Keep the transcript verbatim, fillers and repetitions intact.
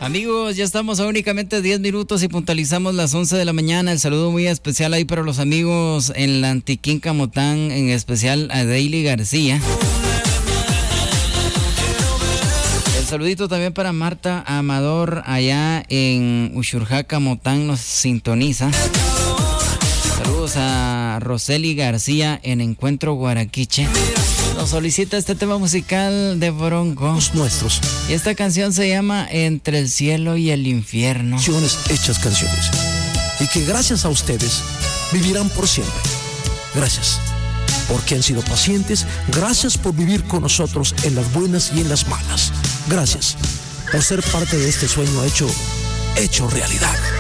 Amigos, ya estamos a únicamente diez minutos y puntualizamos las once de la mañana. El saludo muy especial ahí para los amigos en la Antiquín Camotán, en especial a Daily García. El saludito también para Marta Amador allá en Uxurjá, Camotán, nos sintoniza. Saludos a Roseli García en Encuentro Guaraquiche. Nos solicita este tema musical de Bronco. Los nuestros. Y esta canción se llama Entre el cielo y el infierno. Canciones hechas canciones. Y que gracias a ustedes vivirán por siempre. Gracias. Porque han sido pacientes. Gracias por vivir con nosotros en las buenas y en las malas. Gracias por ser parte de este sueño hecho, hecho realidad.